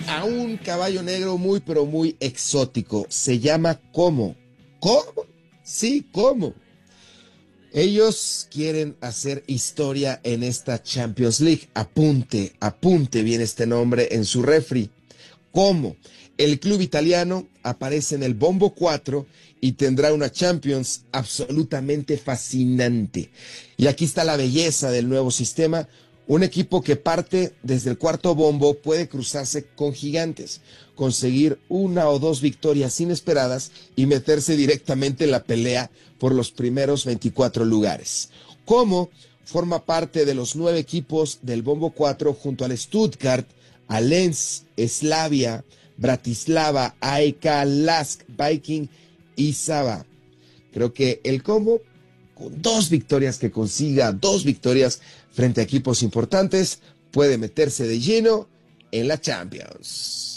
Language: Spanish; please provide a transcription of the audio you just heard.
a un caballo negro muy, pero muy exótico. Se llama Como. ¿Cómo? Sí, ¿cómo? Ellos quieren hacer historia en esta Champions League. Apunte, apunte bien este nombre en su refri. ¿Cómo? El club italiano aparece en el bombo 4 y tendrá una Champions absolutamente fascinante. Y aquí está la belleza del nuevo sistema. Un equipo que parte desde el cuarto bombo puede cruzarse con gigantes, conseguir una o dos victorias inesperadas y meterse directamente en la pelea por los primeros 24 lugares. ¿Cómo? Forma parte de los 9 equipos del bombo 4 junto al Stuttgart, a Lens, Slavia, Bratislava, AEK, Lask, Viking y Saba. Creo que el Como, con 2 victorias que consiga, 2 victorias frente a equipos importantes, puede meterse de lleno en la Champions.